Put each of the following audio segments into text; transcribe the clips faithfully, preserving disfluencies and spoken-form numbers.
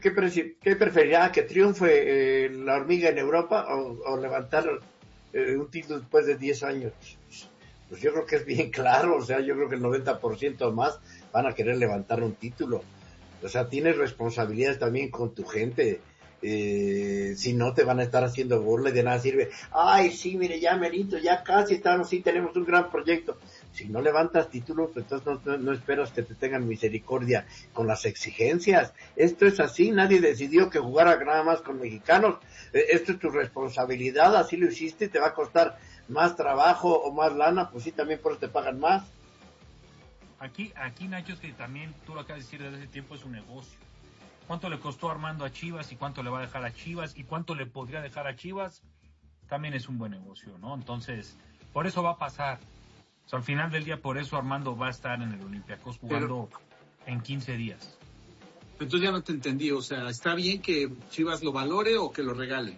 ¿Qué, pre- qué preferirá? ¿Que triunfe eh, la hormiga en Europa o, o levantar eh, un título después de diez años? Pues yo creo que es bien claro, o sea, yo creo que el noventa por ciento más van a querer levantar un título. O sea, tienes responsabilidades también con tu gente. Eh, si no, te van a estar haciendo burla y de nada sirve. Ay, sí, mire, ya merito, ya casi estamos, sí, tenemos un gran proyecto. Si no levantas títulos, pues entonces no, no, no esperas que te tengan misericordia con las exigencias. Esto es así, nadie decidió que jugara nada más con mexicanos. Eh, esto es tu responsabilidad, así lo hiciste, te va a costar más trabajo o más lana, pues sí, también por eso te pagan más. Aquí, aquí Nacho, es que también tú lo acabas de decir desde ese tiempo, es un negocio. ¿Cuánto le costó Armando a Chivas y cuánto le va a dejar a Chivas y cuánto le podría dejar a Chivas? También es un buen negocio, ¿no? Entonces, por eso va a pasar. O sea, al final del día, por eso Armando va a estar en el Olympiacos jugando Pero, en quince días. Entonces ya no te entendí, o sea, ¿está bien que Chivas lo valore o que lo regale?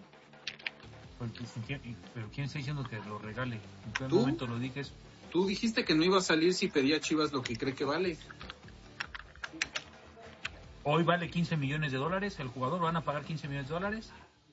Pero ¿quién está diciendo que lo regale? ¿En qué ¿Tú? momento lo dices? Tú dijiste que no iba a salir si pedía Chivas lo que cree que vale. Hoy vale quince millones de dólares, el jugador van a pagar quince millones de dólares.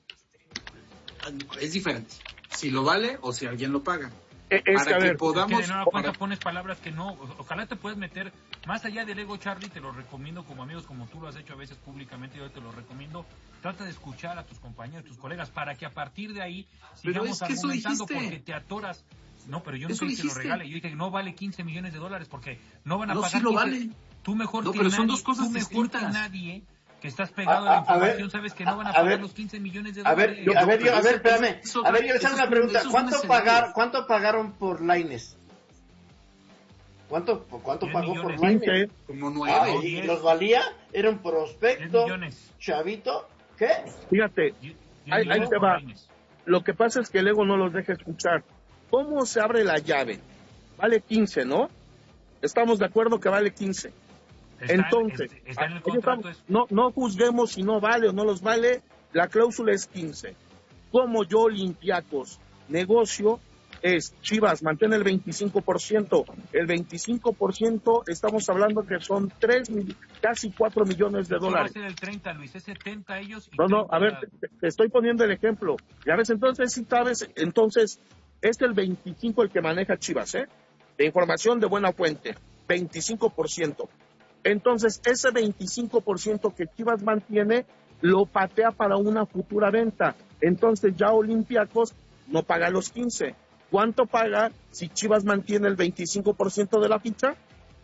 Es diferente, si lo vale o si alguien lo paga. Es para que, a ver, que podamos... Es que de nueva cuenta pones palabras que no, ojalá te puedes meter, más allá del ego, Charlie, te lo recomiendo como amigos, como tú lo has hecho a veces públicamente, yo te lo recomiendo, trata de escuchar a tus compañeros, tus colegas, para que a partir de ahí sigamos pero es que argumentando porque te atoras. No, pero yo no dije que lo regale, yo dije que no vale quince millones de dólares porque no van a no, pagar. Sí lo vale. Tú mejor no, que pero nadie, son dos cosas tú mejor distintas. que nadie, que estás pegado a, a la información, a ver, sabes que no van a, a pagar ver, los quince millones de dólares. A ver, yo, a ver, yo, a ver, espérame. Eso, a ver, yo les hago una pregunta. ¿Cuánto pagar, cuánto pagaron por Lainez? ¿Cuánto, cuánto pagó millones, por Lainez? Como nueve. Ah, ¿y diez. Los valía? Era un prospecto, chavito. ¿Qué? Fíjate, ahí, ahí te va. Lo que pasa es que el ego no los deja escuchar. ¿Cómo se abre la llave? Vale quince, ¿no? Estamos de acuerdo que vale quince. Está, Entonces, está, está en el contrato, estamos, no, no juzguemos si no vale o no los vale, la cláusula es quince. Como yo, Olympiacos, negocio es Chivas, mantén el veinticinco por ciento. El veinticinco por ciento estamos hablando que son tres, casi cuatro millones de dólares. Va a ser el treinta, Luis, es setenta ellos. Y no, no, a ver, te, te estoy poniendo el ejemplo. Ya ves, entonces, si sabes, entonces, es el veinticinco el que maneja Chivas, ¿eh? De información de buena fuente, veinticinco por ciento. Entonces, ese veinticinco por ciento que Chivas mantiene, lo patea para una futura venta. Entonces, ya Olympiacos no paga los quince. ¿Cuánto paga si Chivas mantiene el veinticinco por ciento de la ficha?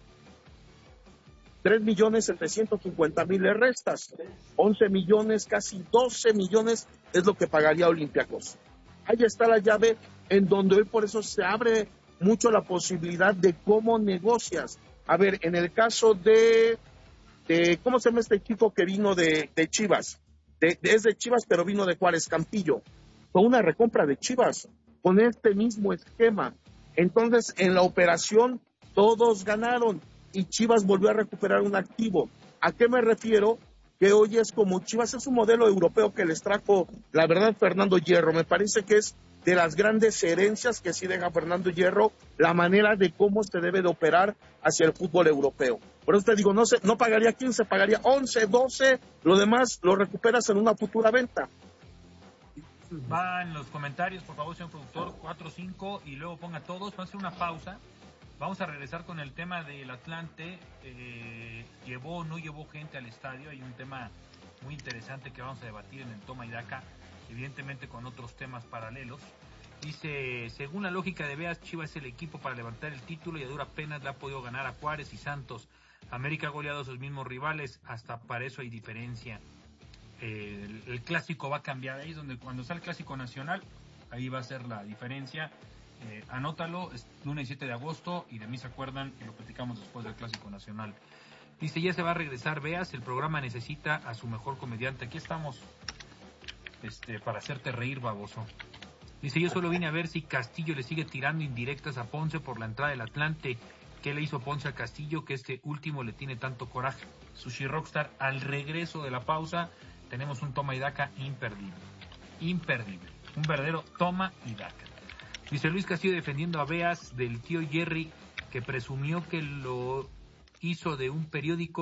tres millones setecientos cincuenta mil le restas. once millones, casi doce millones es lo que pagaría Olympiacos. Ahí está la llave en donde hoy por eso se abre mucho la posibilidad de cómo negocias. A ver, en el caso de, de ¿cómo se llama este chico que vino de, de Chivas? De, de, es de Chivas, pero vino de Juárez, Campillo. Fue una recompra de Chivas, con este mismo esquema. Entonces, en la operación, todos ganaron, y Chivas volvió a recuperar un activo. ¿A qué me refiero? Que hoy es como Chivas, es un modelo europeo que les trajo, la verdad, Fernando Hierro. Me parece que es de las grandes herencias que sí deja Fernando Hierro, la manera de cómo se debe de operar hacia el fútbol europeo. Por eso te digo, no se, no pagaría quince, pagaría once, doce, lo demás lo recuperas en una futura venta. Va en los comentarios, por favor, señor productor, cuatro, cinco, y luego ponga todos. Vamos a hacer una pausa. Vamos a regresar con el tema del Atlante. Eh, ¿Llevó o no llevó gente al estadio? Hay un tema muy interesante que vamos a debatir en el Toma y Daca, evidentemente con otros temas paralelos. Dice, según la lógica de Beas, Chivas es el equipo para levantar el título y a duras penas le ha podido ganar a Juárez y Santos. América ha goleado a sus mismos rivales, hasta para eso hay diferencia. Eh, el, el clásico va a cambiar, ahí es donde cuando sale el clásico nacional, ahí va a ser la diferencia. Eh, anótalo, es lunes siete de agosto y de mí se acuerdan y lo platicamos después del clásico nacional. Dice, ya se va a regresar Beas, el programa necesita a su mejor comediante. Aquí estamos este para hacerte reír, baboso. Dice, yo solo vine a ver si Castillo le sigue tirando indirectas a Ponce por la entrada del Atlante. ¿Qué le hizo Ponce a Castillo que este último le tiene tanto coraje? Sushi Rockstar, al regreso de la pausa tenemos un toma y daca imperdible, imperdible, un verdadero toma y daca. Dice Luis Castillo defendiendo a Beas del tío Jerry, que presumió que lo hizo de un periódico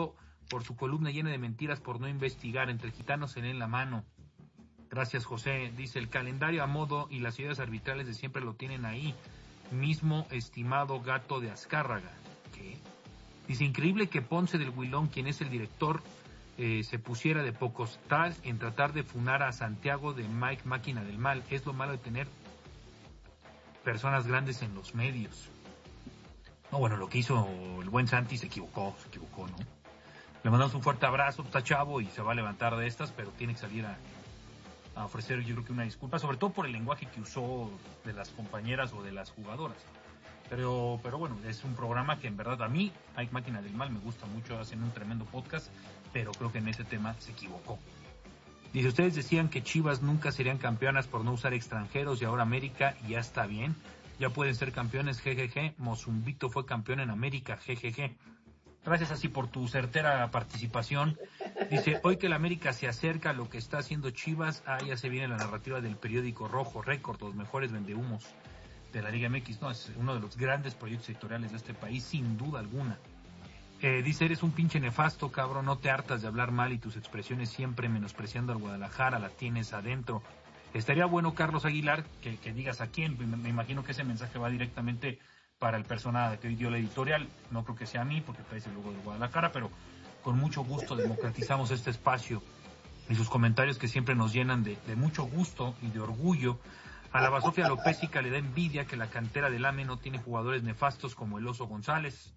por su columna llena de mentiras por no investigar. Entre gitanos se leen la mano. Gracias, José. Dice, el calendario a modo y las ideas arbitrales de siempre lo tienen ahí. Mismo estimado gato de Azcárraga. ¿Qué? Dice, increíble que Ponce del Huilón, quien es el director, eh, se pusiera de pocos tal en tratar de funar a Santiago de Mike Máquina del Mal. Es lo malo de tener personas grandes en los medios. No, bueno, lo que hizo el buen Santi se equivocó, se equivocó, ¿no? Le mandamos un fuerte abrazo, está chavo y se va a levantar de estas, pero tiene que salir a, a ofrecer, yo creo que una disculpa, sobre todo por el lenguaje que usó de las compañeras o de las jugadoras. Pero, pero bueno, es un programa que en verdad a mí, Mike Máquina del Mal, me gusta mucho, hacen un tremendo podcast, pero creo que en ese tema se equivocó. Dice, ustedes decían que Chivas nunca serían campeonas por no usar extranjeros y ahora América ya está bien. Ya pueden ser campeones, jejeje. Mozumbito fue campeón en América, jejeje. Gracias así por tu certera participación. Dice, hoy que la América se acerca a lo que está haciendo Chivas, ah, ya se viene la narrativa del periódico Rojo Récord, los mejores vendehumos de la Liga M X. No, es uno de los grandes proyectos editoriales de este país, sin duda alguna. Eh, dice, eres un pinche nefasto, cabrón, no te hartas de hablar mal y tus expresiones siempre menospreciando al Guadalajara, la tienes adentro. Estaría bueno, Carlos Aguilar, que, que digas a quién. Me, me imagino que ese mensaje va directamente para el persona que hoy dio la editorial. No creo que sea a mí, porque traes el logo de Guadalajara, pero con mucho gusto democratizamos este espacio y sus comentarios que siempre nos llenan de, de mucho gusto y de orgullo. A la Basofia Lopésica le da envidia que la cantera del A M E no tiene jugadores nefastos como el Oso González.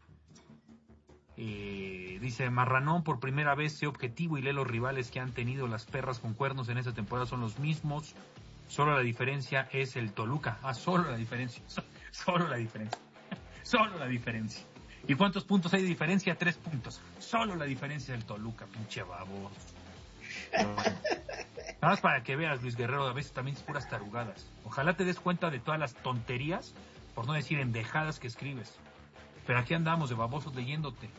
Eh, dice, Marranón, por primera vez sé objetivo y lee los rivales que han tenido las perras con cuernos en esta temporada son los mismos, solo la diferencia es el Toluca. Ah, solo la diferencia, solo la diferencia, solo la diferencia. ¿Y cuántos puntos hay de diferencia? Tres puntos. Solo la diferencia del Toluca, pinche babo. Bueno, nada más para que veas, Luis Guerrero, a veces también es puras tarugadas. Ojalá te des cuenta de todas las tonterías, por no decir endejadas que escribes. Pero aquí andamos de babosos leyéndote.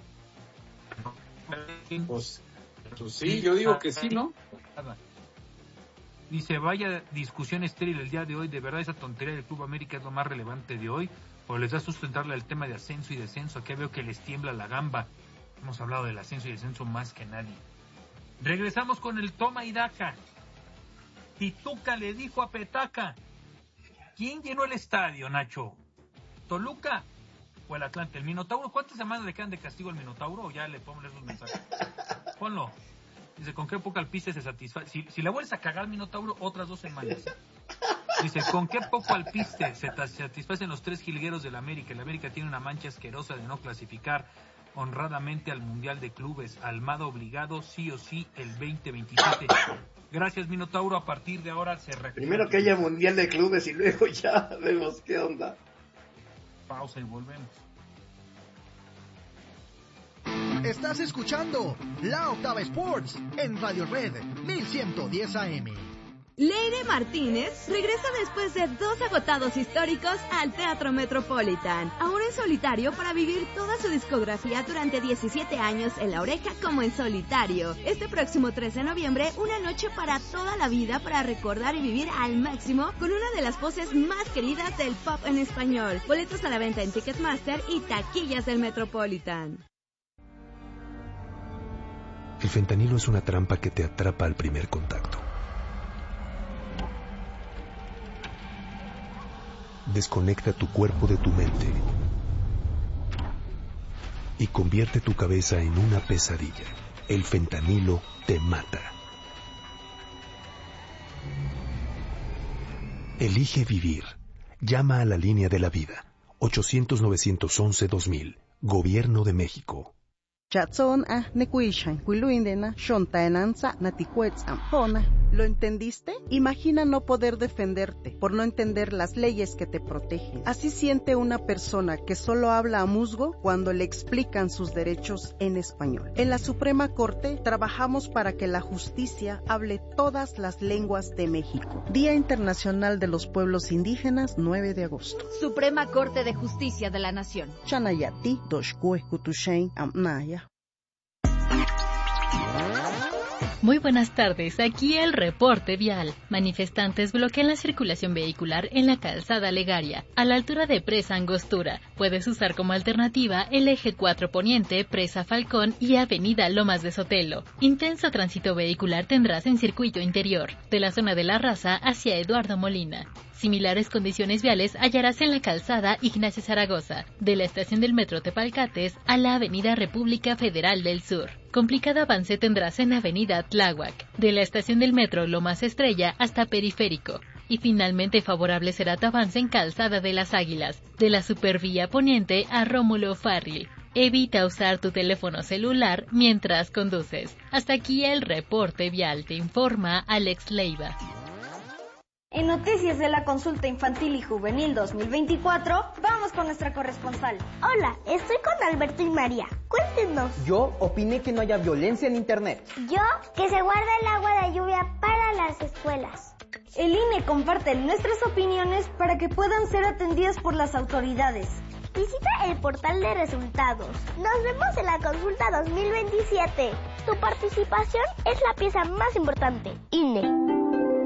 Pues, pues sí, yo digo que sí, ¿no? Dice, vaya discusión estéril el día de hoy. De verdad esa tontería del Club América es lo más relevante de hoy. O les da sustentarle al tema de ascenso y descenso. Aquí veo que les tiembla la gamba. Hemos hablado del ascenso y descenso más que nadie. Regresamos con el toma y daca. Tituca le dijo a Petaca. ¿Quién llenó el estadio, Nacho? ¿Toluca o el Atlante? ¿El Minotauro? ¿Cuántas semanas le quedan de castigo al Minotauro? O ya le podemos leer los mensajes. Ponlo. Dice, ¿con qué poco alpiste se satisface? Si, si le vuelves a cagar al Minotauro, otras dos semanas. Dice, ¿con qué poco alpiste se satisfacen los tres jilgueros del América? El América tiene una mancha asquerosa de no clasificar honradamente al Mundial de Clubes. Almada obligado, sí o sí, el veinte veintisiete. Gracias, Minotauro. A partir de ahora se repite. Primero que haya Mundial de Clubes y luego ya vemos qué onda. Pausa y volvemos. Estás escuchando La Octava Sports en Radio Red mil ciento diez A M. Leire Martínez regresa después de dos agotados históricos al Teatro Metropolitan, ahora en solitario para vivir toda su discografía durante diecisiete años en La Oreja como en solitario. Este próximo tres de noviembre, una noche para toda la vida para recordar y vivir al máximo con una de las voces más queridas del pop en español. Boletos a la venta en Ticketmaster y taquillas del Metropolitan. El fentanilo es una trampa que te atrapa al primer contacto. Desconecta tu cuerpo de tu mente y convierte tu cabeza en una pesadilla. El fentanilo te mata. Elige vivir. Llama a la línea de la vida. ochocientos novecientos once dos mil. Gobierno de México. Chatson a nekuishan huiluindena shontaenanza natihuetzamjona. ¿Lo entendiste? Imagina no poder defenderte por no entender las leyes que te protegen. Así siente una persona que solo habla a musgo cuando le explican sus derechos en español. En la Suprema Corte trabajamos para que la justicia hable todas las lenguas de México. Día Internacional de los Pueblos Indígenas, nueve de agosto. Suprema Corte de Justicia de la Nación. Chanayati doshkue kutushain amnaya. Muy buenas tardes, aquí el reporte vial. Manifestantes bloquean la circulación vehicular en la calzada Legaria, a la altura de Presa Angostura. Puedes usar como alternativa el eje cuatro Poniente, Presa Falcón y avenida Lomas de Sotelo. Intenso tránsito vehicular tendrás en circuito interior, de la zona de La Raza hacia Eduardo Molina. Similares condiciones viales hallarás en la calzada Ignacio Zaragoza, de la estación del metro Tepalcates a la avenida República Federal del Sur. Complicado avance tendrás en avenida Tláhuac, de la estación del metro Lomas Estrella hasta Periférico. Y finalmente favorable será tu avance en calzada de las Águilas, de la Supervía Poniente a Rómulo Farril. Evita usar tu teléfono celular mientras conduces. Hasta aquí el reporte vial, te informa Alex Leiva. En Noticias de la Consulta Infantil y Juvenil dos mil veinticuatro, vamos con nuestra corresponsal. Hola, estoy con Alberto y María. Cuéntenos. Yo opiné que no haya violencia en Internet. Yo, que se guarda el agua de lluvia para las escuelas. El I N E comparte nuestras opiniones para que puedan ser atendidas por las autoridades. Visita el portal de resultados. Nos vemos en la Consulta dos mil veintisiete. Tu participación es la pieza más importante. I N E.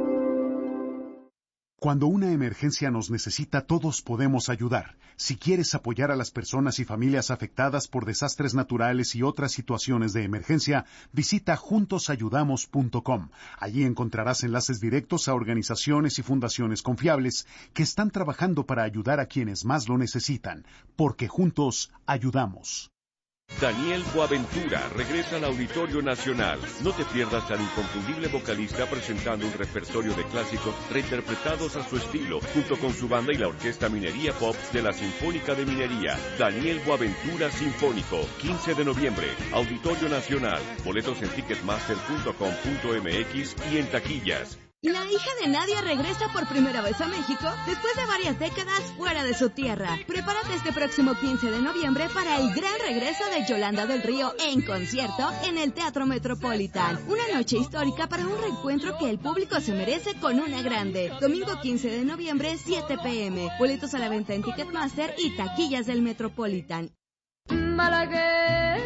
Cuando una emergencia nos necesita, todos podemos ayudar. Si quieres apoyar a las personas y familias afectadas por desastres naturales y otras situaciones de emergencia, visita juntos ayudamos punto com. Allí encontrarás enlaces directos a organizaciones y fundaciones confiables que están trabajando para ayudar a quienes más lo necesitan, porque juntos ayudamos. Daniel Boaventura regresa al Auditorio Nacional. No te pierdas al inconfundible vocalista presentando un repertorio de clásicos reinterpretados a su estilo, junto con su banda y la Orquesta Minería Pop de la Sinfónica de Minería. Daniel Boaventura Sinfónico, quince de noviembre, Auditorio Nacional. Boletos en ticketmaster punto com punto m x y en taquillas. La hija de Nadia regresa por primera vez a México después de varias décadas fuera de su tierra. Prepárate este próximo quince de noviembre para el gran regreso de Yolanda del Río en concierto en el Teatro Metropolitan. Una noche histórica para un reencuentro que el público se merece con una grande. Domingo quince de noviembre, siete pe eme. Boletos a la venta en Ticketmaster y taquillas del Metropolitan. Malagueña.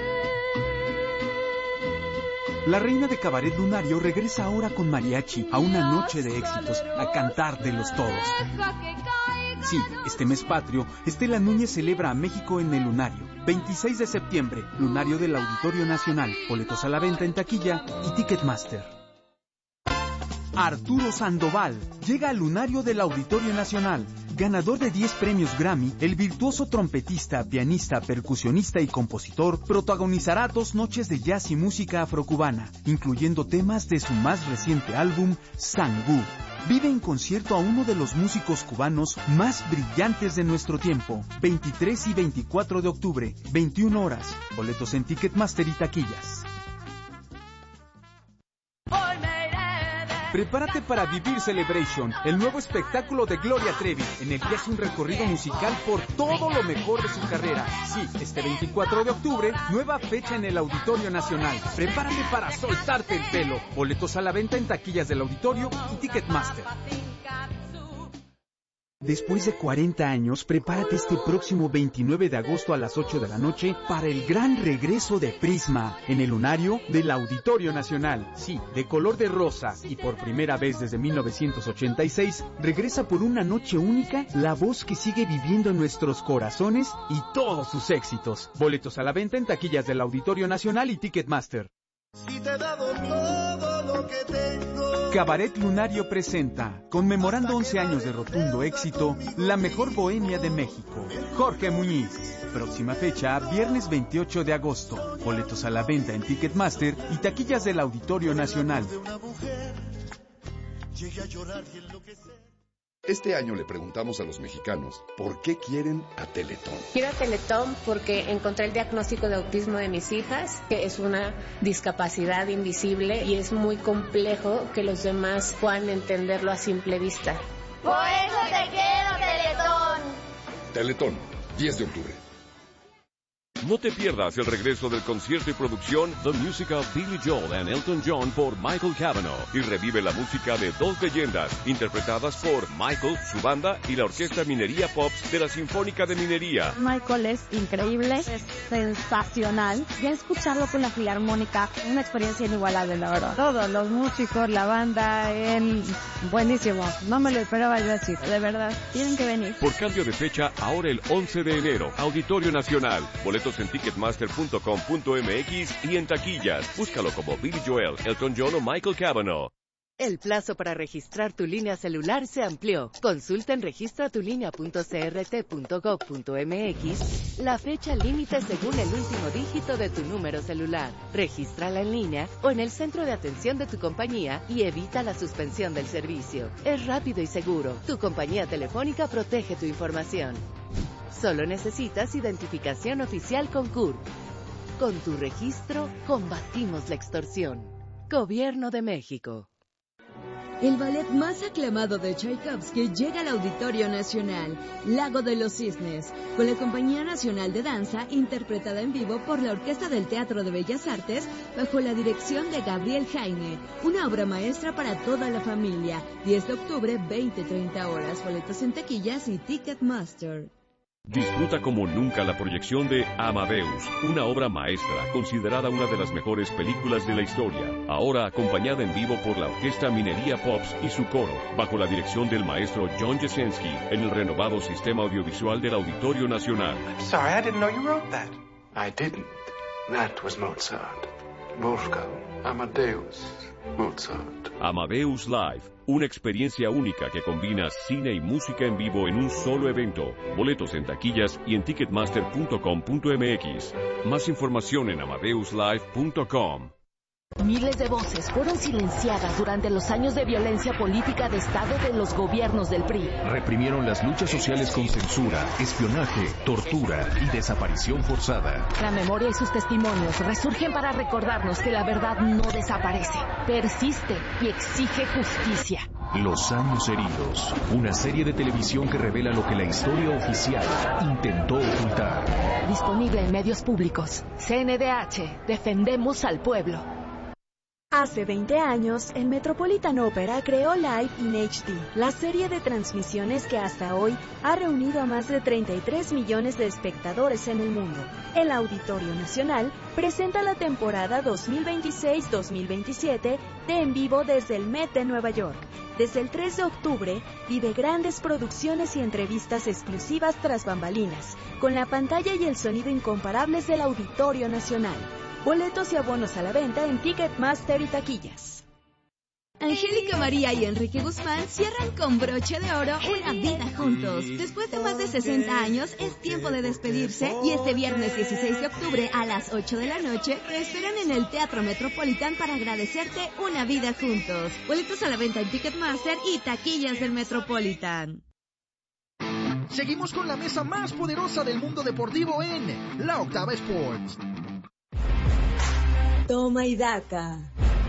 La reina de Cabaret Lunario regresa ahora con mariachi a una noche de éxitos, a cantar de los todos. Sí, este mes patrio, Estela Núñez celebra a México en el Lunario. veintiséis de septiembre, Lunario del Auditorio Nacional. Boletos a la venta en taquilla y Ticketmaster. Arturo Sandoval llega al Lunario del Auditorio Nacional. Ganador de diez premios Grammy, el virtuoso trompetista, pianista, percusionista y compositor protagonizará dos noches de jazz y música afrocubana, incluyendo temas de su más reciente álbum, Sangú. Vive en concierto a uno de los músicos cubanos más brillantes de nuestro tiempo. veintitrés y veinticuatro de octubre, veintiuna horas. Boletos en Ticketmaster y taquillas. Prepárate para vivir Celebration, el nuevo espectáculo de Gloria Trevi, en el que hace un recorrido musical por todo lo mejor de su carrera. Sí, este veinticuatro de octubre, nueva fecha en el Auditorio Nacional. Prepárate para soltarte el pelo. Boletos a la venta en taquillas del Auditorio y Ticketmaster. Después de cuarenta años, prepárate este próximo veintinueve de agosto a las ocho de la noche para el gran regreso de Prisma en el Lunario del Auditorio Nacional. Sí, de color de rosa y por primera vez desde mil novecientos ochenta y seis, regresa por una noche única la voz que sigue viviendo en nuestros corazones y todos sus éxitos. Boletos a la venta en taquillas del Auditorio Nacional y Ticketmaster. Si te he dado todo lo que tengo. Cabaret Lunario presenta, conmemorando once años de rotundo éxito, la mejor bohemia de México. Jorge Muñiz. Próxima fecha, viernes veintiocho de agosto. Boletos a la venta en Ticketmaster y taquillas del Auditorio Nacional. Este año le preguntamos a los mexicanos por qué quieren a Teletón. Quiero a Teletón porque encontré el diagnóstico de autismo de mis hijas, que es una discapacidad invisible y es muy complejo que los demás puedan entenderlo a simple vista. Por eso te quiero, Teletón. Teletón, diez de octubre. No te pierdas el regreso del concierto y producción The Music of Billy Joel and Elton John por Michael Cavanaugh y revive la música de dos leyendas interpretadas por Michael, su banda y la Orquesta Minería Pops de la Sinfónica de Minería. Michael es increíble, es sensacional. Ya escucharlo con la Filarmónica, una experiencia inigualable, la verdad. Todos los músicos, la banda, él, buenísimo. No me lo esperaba yo así, de verdad. Tienen que venir. Por cambio de fecha, ahora el once de enero, Auditorio Nacional. Boletos en ticketmaster punto com punto m x y en taquillas. Búscalo como Billy Joel, Elton John o Michael Cavanaugh. El plazo para registrar tu línea celular se amplió. Consulta en registratulinea punto c r t punto gov punto m x la fecha límite según el último dígito de tu número celular. Regístrala en línea o en el centro de atención de tu compañía y evita la suspensión del servicio. Es rápido y seguro. Tu compañía telefónica protege tu información. Solo necesitas identificación oficial con C U R. Con tu registro, combatimos la extorsión. Gobierno de México. El ballet más aclamado de Tchaikovsky llega al Auditorio Nacional, Lago de los Cisnes, con la Compañía Nacional de Danza, interpretada en vivo por la Orquesta del Teatro de Bellas Artes, bajo la dirección de Gabriel Jaime. Una obra maestra para toda la familia. diez de octubre, veinte treinta horas. Boletos en taquillas y Ticketmaster. Disfruta como nunca la proyección de Amadeus, una obra maestra, considerada una de las mejores películas de la historia. Ahora acompañada en vivo por la Orquesta Minería Pops y su coro, bajo la dirección del maestro John Jasenski, en el renovado sistema audiovisual del Auditorio Nacional. Sorry, I didn't know you wrote that. I didn't. That was Mozart. Wolfgang Amadeus Mozart. Amadeus Live, una experiencia única que combina cine y música en vivo en un solo evento. Boletos en taquillas y en ticketmaster punto com punto m x. Más información en amadeus live punto com. Miles de voces fueron silenciadas durante los años de violencia política de Estado de los gobiernos del P R I. Reprimieron las luchas sociales con censura, espionaje, tortura y desaparición forzada. La memoria y sus testimonios resurgen para recordarnos que la verdad no desaparece, persiste y exige justicia. Los años heridos, una serie de televisión que revela lo que la historia oficial intentó ocultar. Disponible en medios públicos. C N D H, defendemos al pueblo. Hace veinte años, el Metropolitan Opera creó Live in H D, la serie de transmisiones que hasta hoy ha reunido a más de treinta y tres millones de espectadores en el mundo. El Auditorio Nacional presenta la temporada dos mil veintiséis dos mil veintisiete de En Vivo desde el Met de Nueva York. Desde el tres de octubre, vive grandes producciones y entrevistas exclusivas tras bambalinas, con la pantalla y el sonido incomparables del Auditorio Nacional. Boletos y abonos a la venta en Ticketmaster y taquillas. Angélica María y Enrique Guzmán cierran con broche de oro una vida juntos. Después de más de sesenta años, es tiempo de despedirse y este viernes dieciséis de octubre a las ocho de la noche te esperan en el Teatro Metropolitan para agradecerte una vida juntos. Boletos a la venta en Ticketmaster y taquillas del Metropolitan. Seguimos con la mesa más poderosa del mundo deportivo en La Octava Sports. Toma y daca.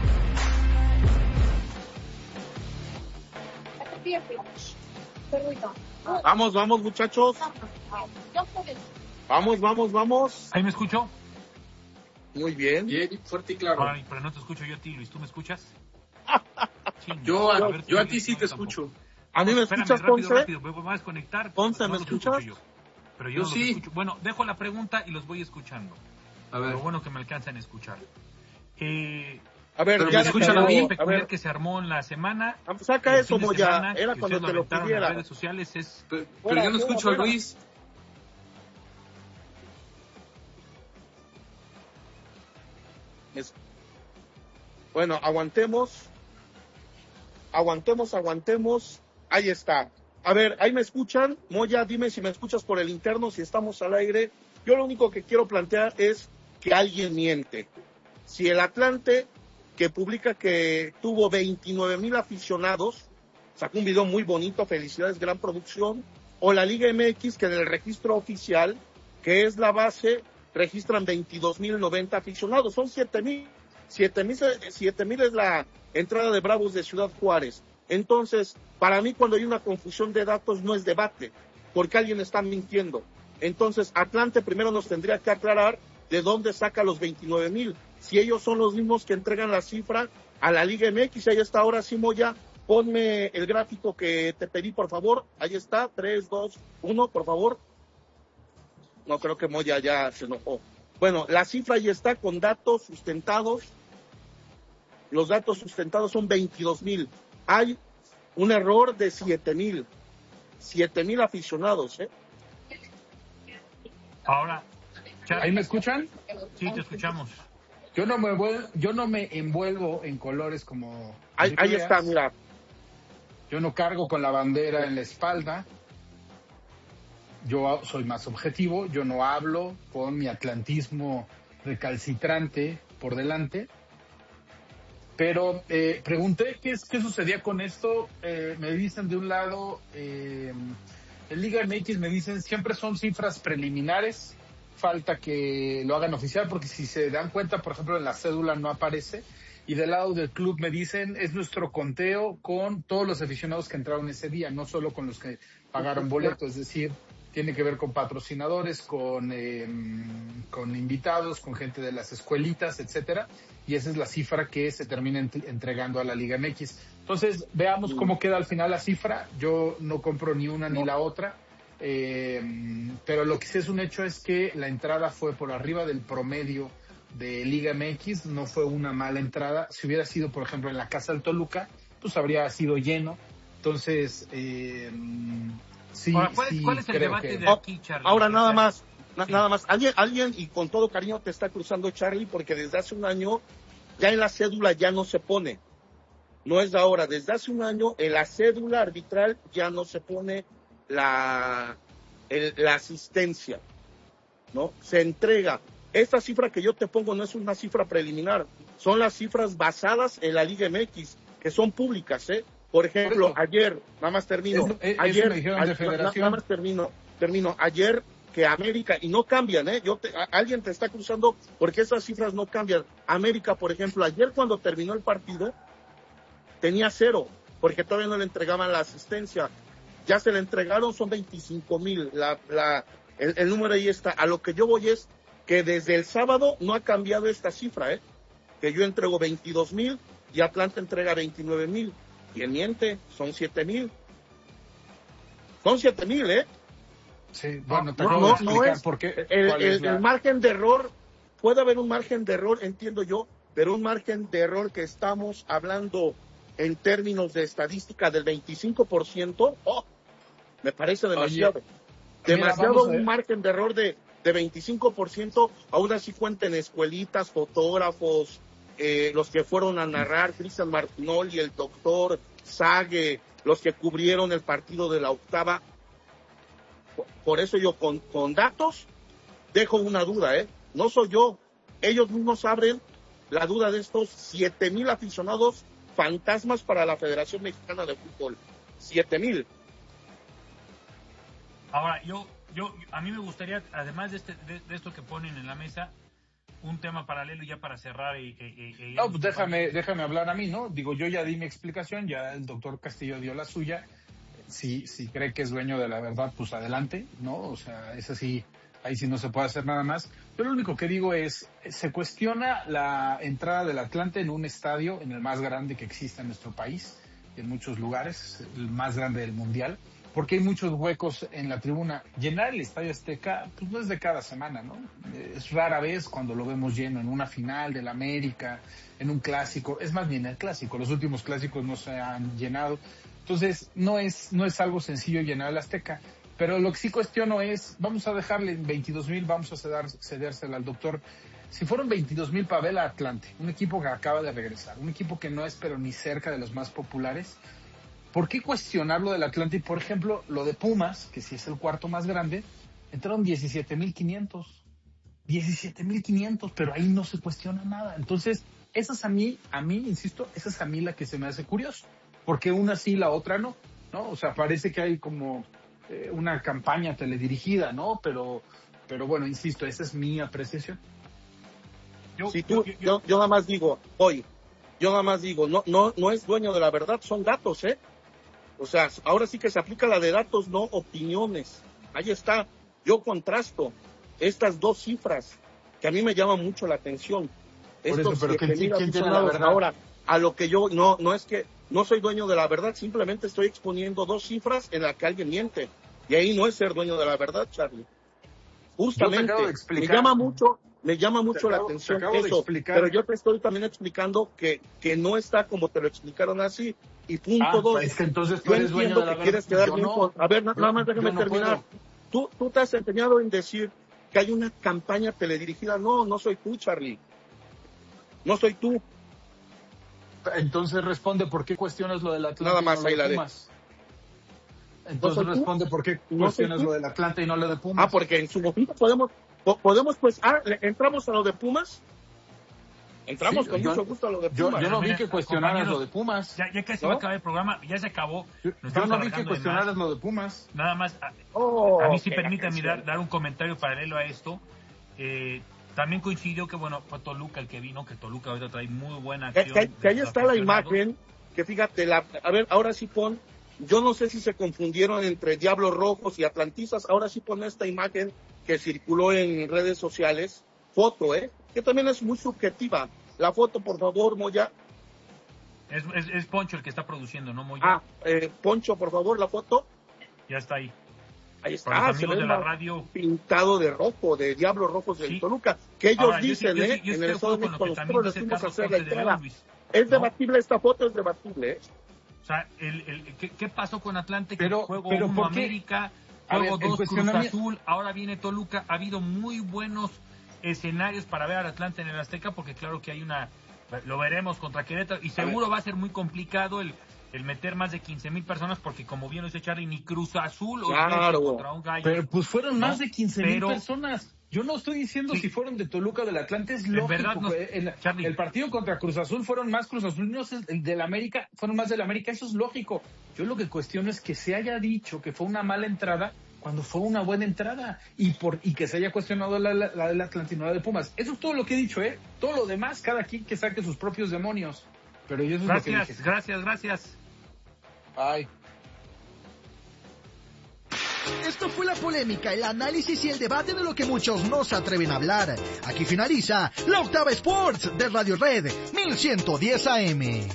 Vamos, vamos, muchachos. Vamos, vamos, vamos. ¿Ahí me escucho? Muy bien. Bien, fuerte y claro. Ay, pero no te escucho yo a ti, Luis. ¿Tú me escuchas? yo, a, ver, yo a ti sí te escucho. ¿A mí me escuchas, Ponce? Rápido, me voy a desconectar. Ponce, ¿me escuchas? Yo. Pero yo, yo no sí. Escucho. Bueno, dejo la pregunta y los voy escuchando. A ver. Lo bueno que me alcanzan a escuchar. Eh, a ver, pero ya me escuchan a mí. A ver, que se armó en la semana. Saca eso, Moya. Era cuando te lo pidiera. En las redes sociales es. Pero, pero yo no escucho a Luis. Es... Bueno, aguantemos. Aguantemos, aguantemos. Ahí está. A ver, ahí me escuchan. Moya, dime si me escuchas por el interno, si estamos al aire. Yo lo único que quiero plantear es que alguien miente. Si el Atlante, que publica que tuvo veintinueve mil aficionados, sacó un video muy bonito, felicidades, gran producción, o la Liga M X, que en el registro oficial, que es la base, registran veintidós mil noventa aficionados, son siete mil. siete mil es la entrada de Bravos de Ciudad Juárez. Entonces, para mí, cuando hay una confusión de datos, no es debate, porque alguien está mintiendo. Entonces, Atlante primero nos tendría que aclarar de dónde saca los veintinueve mil. Si ellos son los mismos que entregan la cifra a la Liga M X, ahí está. Ahora sí, Moya, ponme el gráfico que te pedí, por favor. Ahí está, tres, dos, uno, por favor. No, creo que Moya ya se enojó. Bueno, la cifra ahí está con datos sustentados. Los datos sustentados son veintidós mil. Hay un error de siete mil. siete mil aficionados, ¿eh? Ahora, Charlie. ¿Ahí me escuchan? Sí, te escuchamos. Yo no me vuel- yo no me envuelvo en colores como... Ahí, ahí está, mira. Yo no cargo con la bandera en la espalda. Yo soy más objetivo. Yo no hablo con mi atlantismo recalcitrante por delante. Pero eh, pregunté qué, es, qué sucedía con esto. Eh, me dicen de un lado, eh, en Liga M X me dicen siempre son cifras preliminares. Falta que lo hagan oficial porque si se dan cuenta, por ejemplo, en la cédula no aparece. Y del lado del club me dicen es nuestro conteo con todos los aficionados que entraron ese día, no solo con los que pagaron boleto. Es decir, tiene que ver con patrocinadores, con, eh, con invitados, con gente de las escuelitas, etcétera. Y esa es la cifra que se termina ent- entregando a la Liga M X. Entonces, veamos cómo queda al final la cifra. Yo no compro ni una ni la otra. Eh, pero lo que sí es un hecho es que la entrada fue por arriba del promedio de Liga M X, no fue una mala entrada. Si hubiera sido, por ejemplo, en la Casa del Toluca, pues habría sido lleno. Entonces, eh, sí, Ahora, ¿cuál, sí, es, ¿cuál es el creo debate que... de aquí, Charlie? Ahora, nada Sí. más, na- nada más. Alguien, alguien, y con todo cariño te está cruzando, Charlie, porque desde hace un año ya en la cédula ya no se pone. No es de ahora, desde hace un año en la cédula arbitral ya no se pone la, el, la asistencia, ¿no? Se entrega. Esta cifra que yo te pongo no es una cifra preliminar, son las cifras basadas en la Liga M X, que son públicas, ¿eh? Por ejemplo, Por ayer, nada más termino, Es- es- ayer, eso me dijeron de a- federación. nada más termino, termino, ayer que América, y no cambian, ¿eh? Yo te, a- alguien te está cruzando porque esas cifras no cambian. América, por ejemplo, ayer cuando terminó el partido, tenía cero, porque todavía no le entregaban la asistencia. Ya se le entregaron, son veinticinco mil. La, la, el, el número ahí está. A lo que yo voy es que desde el sábado no ha cambiado esta cifra, ¿eh? Que yo entrego veintidós mil y Atlanta entrega veintinueve mil. ¿Quién miente? Son siete mil. Son siete mil, ¿eh? Sí, bueno, te No, acabo no, de no explicar es. por qué. El, cuál es el- la- el margen de error, puede haber un margen de error, entiendo yo, pero un margen de error que estamos hablando en términos de estadística del veinticinco por ciento, oh, me parece demasiado. Oye, demasiado mira, vamos a ver. un margen de error de, de veinticinco por ciento, aún así cuenten escuelitas, fotógrafos, eh, los que fueron a narrar, Cristian Martinoli, el doctor Sague, los que cubrieron el partido de la octava. Por, por eso yo con, con datos dejo una duda, ¿eh? No soy yo. Ellos mismos abren la duda de estos siete mil aficionados fantasmas para la Federación Mexicana de Fútbol. siete mil. Ahora, yo, yo, a mí me gustaría, además de, este, de, de esto que ponen en la mesa, un tema paralelo ya para cerrar y... y- y- y- No, pues déjame, déjame hablar a mí, ¿no? Digo, yo ya di mi explicación, ya el doctor Castillo dio la suya. Si, si cree que es dueño de la verdad, pues adelante, ¿no? O sea, es así, ahí sí no se puede hacer nada más. Yo lo único que digo es, se cuestiona la entrada del Atlante en un estadio, en el más grande que existe en nuestro país, en muchos lugares, el más grande del mundial, porque hay muchos huecos en la tribuna. Llenar el Estadio Azteca, pues no es de cada semana, ¿no? Es rara vez cuando lo vemos lleno en una final del América, en un clásico, es más bien el clásico, los últimos clásicos no se han llenado. Entonces, no es, no es algo sencillo llenar el Azteca. Pero lo que sí cuestiono es, vamos a dejarle veintidós mil, vamos a ceder, cedérsela al doctor. Si fueron veintidós mil para Vela Atlante, un equipo que acaba de regresar, un equipo que no es pero ni cerca de los más populares, ¿por qué cuestionar lo del Atlante? Y, por ejemplo, lo de Pumas, que sí es el cuarto más grande, entraron diecisiete mil quinientos. diecisiete mil quinientos, pero ahí no se cuestiona nada. Entonces, esa es a mí, a mí, insisto, esa es a mí la que se me hace curioso. Porque una sí, la otra no, ¿no? O sea, parece que hay como eh, una campaña teledirigida, ¿no? Pero, pero bueno, insisto, esa es mi apreciación. Yo, Si tú, yo- yo- yo, yo nada más digo, hoy, yo nada más digo, no, no, no es dueño de la verdad, son datos, ¿eh? O sea, ahora sí que se aplica la de datos, no opiniones. Ahí está. yo contrasto estas dos cifras que a mí me llaman mucho la atención. Por Estos eso, pero siete mil ¿quién tiene la verdad? Ahora, a lo que yo, no, no es que no soy dueño de la verdad, simplemente estoy exponiendo dos cifras en las que alguien miente. Y ahí no es ser dueño de la verdad, Charlie. Justamente, me llama mucho, me llama mucho acabo, la atención eso, pero yo te estoy también explicando que, que no está como te lo explicaron así. Y punto ah, dos, es que entonces tú yo eres entiendo dueño de que la quieres verdad. quedar bien no, con... A ver, nada más déjame no terminar. Tú, tú te has empeñado en decir que hay una campaña teledirigida. No, no soy tú, Charlie. No soy tú. Entonces responde por qué cuestionas lo del Atlante. Nada más, y no ahí lo la de Pumas. Entonces ¿No responde tú? por qué ¿No cuestionas lo del Atlante y no lo de Pumas. Ah, porque en su momento podemos, podemos pues, ah, entramos a lo de Pumas. Entramos sí, con yo, mucho gusto a lo de Pumas. Yo, yo no vi que cuestionaras lo de Pumas. Ya, ya casi ¿no? va a acabar el programa, ya se acabó. Yo, yo no vi que cuestionaras lo de Pumas. Nada más, a, oh, a mí sí permítame dar, dar un comentario paralelo a esto. Eh, también coincidió que, bueno, fue Toluca el que vino, que Toluca ahorita trae muy buena acción. Que, que, que ahí está la imagen, que fíjate, la, a ver, ahora sí pon, yo no sé si se confundieron entre Diablos Rojos y Atlantistas, ahora sí pon esta imagen que circuló en redes sociales, foto, ¿eh? Que también es muy subjetiva. La foto, por favor, Moya. Es, es, es Poncho el que está produciendo, ¿no, Moya? Ah, eh, Poncho, por favor, la foto. Ya está ahí. Ahí está, se ve de la radio pintado de rojo, de Diablos Rojos del sí. Toluca, que ellos Ahora, dicen, yo, yo, ¿eh? Yo, yo en el estado de México, nosotros les fuimos a hacer la entrada. Es ¿no? debatible, esta foto es debatible, ¿eh? O sea, el, el, ¿qué, ¿qué pasó con Atlante? Que pero, juego pero uno América, juego ver, dos Cruz Azul, ahora viene Toluca. Ha habido muy buenos escenarios para ver al Atlante en el Azteca, porque claro que hay una... Lo veremos contra Querétaro, y seguro a va a ser muy complicado el... el meter más de quince mil personas, porque como bien lo dice Charlie, ni Cruz Azul o claro, contra un gallo. Pero pues fueron más no, de quince mil personas. Yo no estoy diciendo sí. si fueron de Toluca o del Atlante, es lógico. En verdad no, el, el partido contra Cruz Azul fueron más Cruz Azulinos, el del América fueron más del América, eso es lógico. Yo lo que cuestiono es que se haya dicho que fue una mala entrada cuando fue una buena entrada y por y que se haya cuestionado la, la, la del Atlante y no la de Pumas. Eso es todo lo que he dicho, ¿eh? Todo lo demás, cada quien que saque sus propios demonios. Pero yo eso gracias, es lo que dije. Gracias, gracias. Ay. Esto fue la polémica, el análisis y el debate de lo que muchos no se atreven a hablar. Aquí finaliza la Octava Sports de Radio Red mil ciento diez A M.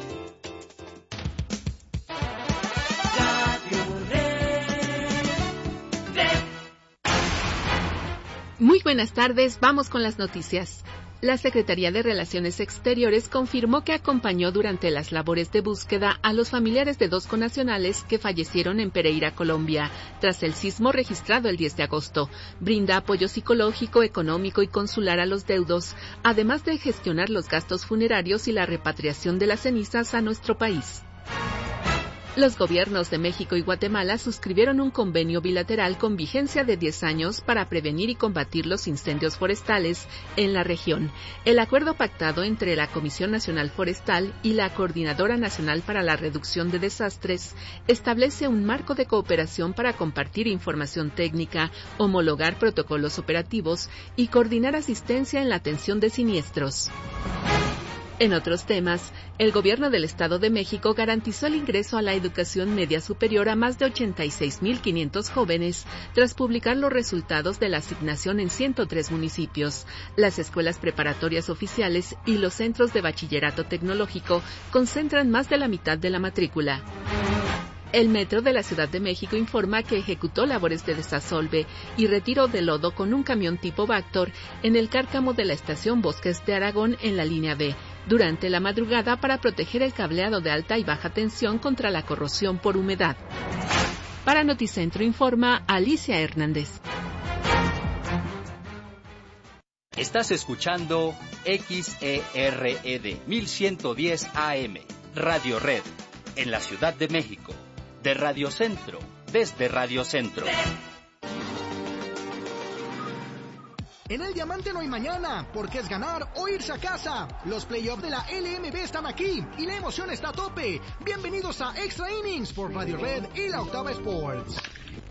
Muy buenas tardes, vamos con las noticias. La Secretaría de Relaciones Exteriores confirmó que acompañó durante las labores de búsqueda a los familiares de dos connacionales que fallecieron en Pereira, Colombia, tras el sismo registrado el diez de agosto. Brinda apoyo psicológico, económico y consular a los deudos, además de gestionar los gastos funerarios y la repatriación de las cenizas a nuestro país. Los gobiernos de México y Guatemala suscribieron un convenio bilateral con vigencia de diez años para prevenir y combatir los incendios forestales en la región. El acuerdo pactado entre la Comisión Nacional Forestal y la Coordinadora Nacional para la Reducción de Desastres establece un marco de cooperación para compartir información técnica, homologar protocolos operativos y coordinar asistencia en la atención de siniestros. En otros temas, el Gobierno del Estado de México garantizó el ingreso a la educación media superior a más de ochenta y seis mil quinientos jóvenes tras publicar los resultados de la asignación en ciento tres municipios. Las escuelas preparatorias oficiales y los centros de bachillerato tecnológico concentran más de la mitad de la matrícula. El Metro de la Ciudad de México informa que ejecutó labores de desasolve y retiro de lodo con un camión tipo Vactor en el cárcamo de la estación Bosques de Aragón en la línea B, durante la madrugada para proteger el cableado de alta y baja tensión contra la corrosión por humedad. Para Noticentro informa Alicia Hernández. Estás escuchando X E R E D mil ciento diez A M, Radio Red, en la Ciudad de México. De Radio Centro, desde Radio Centro. En el Diamante no hay mañana, porque es ganar o irse a casa. Los playoffs de la L M B están aquí y la emoción está a tope. Bienvenidos a Extra Innings por Radio Red y la Octava Sports.